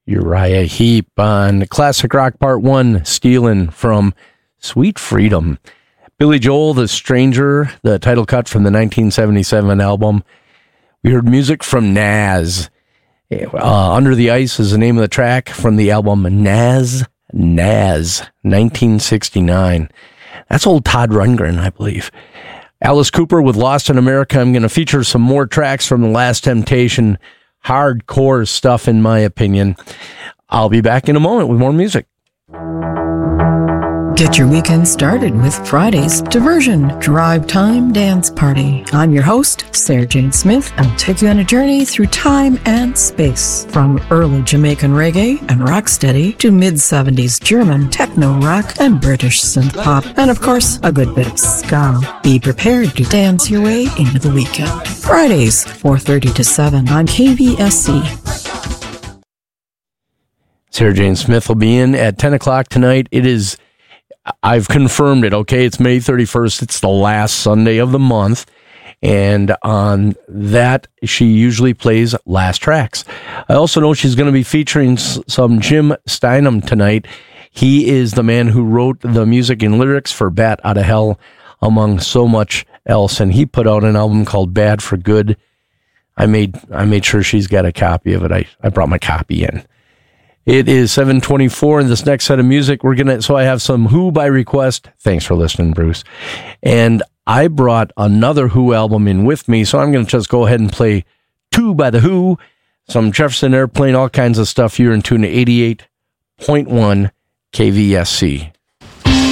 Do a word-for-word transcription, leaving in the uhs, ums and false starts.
Uriah Heep on Classic Rock Part one, Stealin' from Sweet Freedom. Billy Joel, The Stranger, the title cut from the nineteen seventy-seven album. We heard music from Nas. Uh, Under the Ice is the name of the track from the album Nas, Nas, nineteen sixty-nine. That's old Todd Rundgren, I believe. Alice Cooper with Lost in America. I'm going to feature some more tracks from The Last Temptation. Hardcore stuff, in my opinion. I'll be back in a moment with more music. Get your weekend started with Friday's Diversion Drive Time Dance Party. I'm your host, Sarah Jane Smith. I'll take you on a journey through time and space. From early Jamaican reggae and rocksteady to mid-seventies German techno rock and British synth pop. And of course, a good bit of ska. Be prepared to dance your way into the weekend. Fridays, four thirty to seven on K V S C. Sarah Jane Smith will be in at ten o'clock tonight. It is... I've confirmed it, okay? It's May thirty-first. It's the last Sunday of the month. And on that, she usually plays last tracks. I also know she's going to be featuring some Jim Steinman tonight. He is the man who wrote the music and lyrics for Bat Outta Hell, among so much else. And he put out an album called Bad for Good. I made I made sure she's got a copy of it. I, I brought my copy in. It is seven twenty-four, and this next set of music, we're going to, so I have some Who by request. Thanks for listening, Bruce. And I brought another Who album in with me, so I'm going to just go ahead and play Two by the Who, some Jefferson Airplane, all kinds of stuff here in tune to eighty-eight point one K V S C.